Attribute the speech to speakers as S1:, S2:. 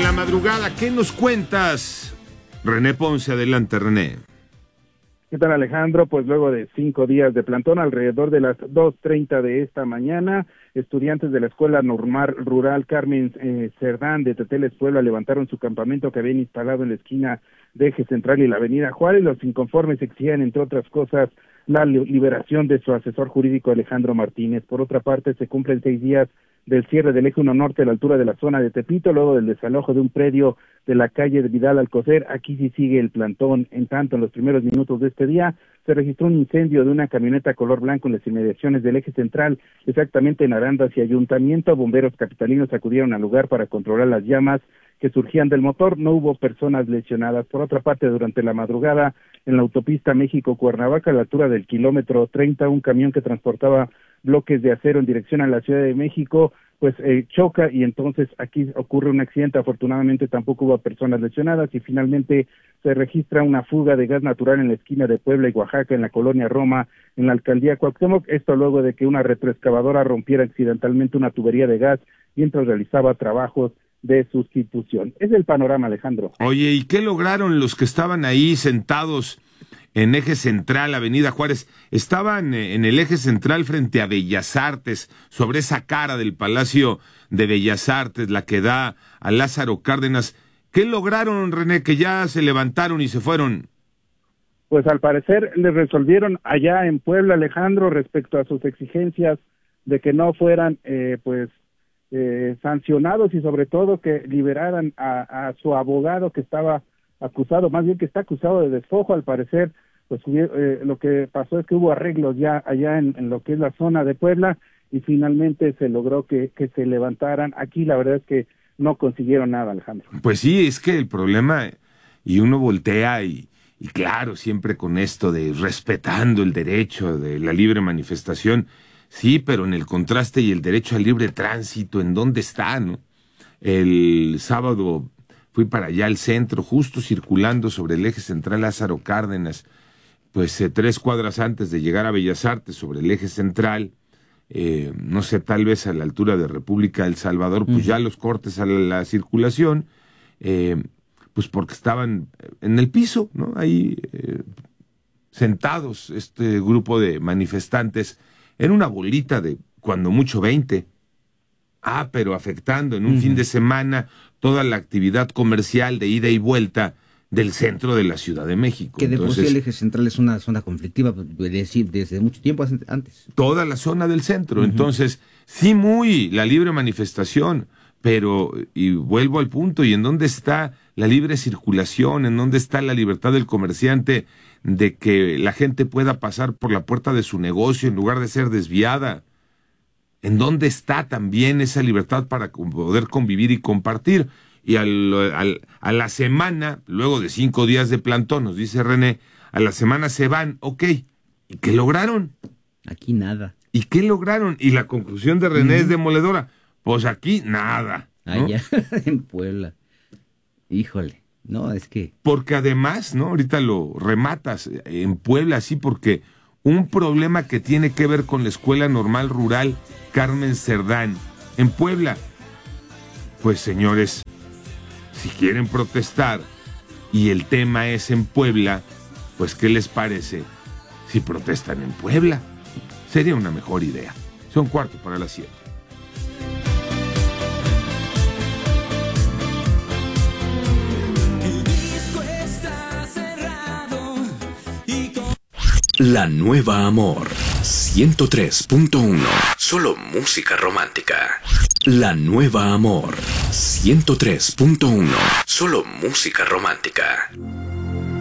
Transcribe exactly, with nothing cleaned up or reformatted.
S1: la madrugada. ¿Qué nos cuentas? René Ponce, adelante, René.
S2: ¿Qué tal, Alejandro? Pues luego de cinco días de plantón, alrededor de las dos treinta de esta mañana, estudiantes de la Escuela Normal Rural Carmen eh, Cerdán de Teteles, Puebla, levantaron su campamento que habían instalado en la esquina de Eje Central y la Avenida Juárez. Los inconformes exigían, entre otras cosas, la liberación de su asesor jurídico Alejandro Martínez. Por otra parte, se cumplen seis días del cierre del eje uno norte a la altura de la zona de Tepito, luego del desalojo de un predio de la calle de Vidal Alcocer. Aquí sí sigue el plantón. En tanto, en los primeros minutos de este día, se registró un incendio de una camioneta color blanco en las inmediaciones del eje central, exactamente en Arandas y Ayuntamiento. Bomberos capitalinos acudieron al lugar para controlar las llamas que surgían del motor. No hubo personas lesionadas. Por otra parte, durante la madrugada, en la autopista México-Cuernavaca, a la altura del kilómetro treinta, un camión que transportaba bloques de acero en dirección a la Ciudad de México, pues eh, choca y entonces aquí ocurre un accidente. Afortunadamente tampoco hubo personas lesionadas y finalmente se registra una fuga de gas natural en la esquina de Puebla y Oaxaca, en la colonia Roma, en la alcaldía Cuauhtémoc. Esto luego de que una retroexcavadora rompiera accidentalmente una tubería de gas mientras realizaba trabajos de sustitución. Es el panorama, Alejandro.
S1: Oye, ¿y qué lograron los que estaban ahí sentados en Eje Central, Avenida Juárez? Estaban en el Eje Central frente a Bellas Artes, sobre esa cara del Palacio de Bellas Artes, la que da a Lázaro Cárdenas. ¿Qué lograron, René, que ya se levantaron y se fueron?
S2: Pues al parecer les resolvieron allá en Puebla, Alejandro, respecto a sus exigencias de que no fueran, eh, pues, eh, sancionados y sobre todo que liberaran a, a su abogado que estaba acusado, más bien que está acusado de despojo. Al parecer, pues eh, lo que pasó es que hubo arreglos ya allá en, en lo que es la zona de Puebla y finalmente se logró que, que se levantaran. Aquí la verdad es que no consiguieron nada, Alejandro.
S1: Pues sí, es que el problema, y uno voltea y, y claro, siempre con esto de respetando el derecho de la libre manifestación, sí, pero en el contraste y el derecho al libre tránsito, ¿en dónde está, no? El sábado fui para allá al centro, justo circulando sobre el eje central Lázaro Cárdenas, pues eh, tres cuadras antes de llegar a Bellas Artes, sobre el eje central, eh, no sé, tal vez a la altura de República del Salvador, pues uh-huh. ya los cortes a la, la circulación, eh, pues porque estaban en el piso, ¿no? Ahí eh, sentados este grupo de manifestantes en una bolita de cuando mucho veinte. Ah, pero afectando en un uh-huh. fin de semana toda la actividad comercial de ida y vuelta del centro de la Ciudad de México.
S3: Que de
S1: Entonces,
S3: por sí el eje central es una zona conflictiva, decir, desde mucho tiempo antes.
S1: Toda la zona del centro. Uh-huh. Entonces, sí, muy la libre manifestación, pero, y vuelvo al punto, ¿y en dónde está la libre circulación? ¿En dónde está la libertad del comerciante de que la gente pueda pasar por la puerta de su negocio en lugar de ser desviada? ¿En dónde está también esa libertad para poder convivir y compartir? Y al, al, a la semana, luego de cinco días de plantón, nos dice René, a la semana se van, ok, ¿y qué lograron?
S3: Aquí nada.
S1: ¿Y qué lograron? Y la conclusión de René mm. es demoledora, pues aquí nada, ¿no?
S3: Allá en Puebla, híjole, no, es que...
S1: Porque además, ¿no? Ahorita lo rematas en Puebla, sí, porque un problema que tiene que ver con la Escuela Normal Rural Carmen Cerdán en Puebla. Pues señores, si quieren protestar y el tema es en Puebla, pues ¿qué les parece si protestan en Puebla? Sería una mejor idea. Son cuarto para las siete.
S4: La Nueva Amor ciento tres punto uno. Solo música romántica. La Nueva Amor ciento tres punto uno. Solo música romántica.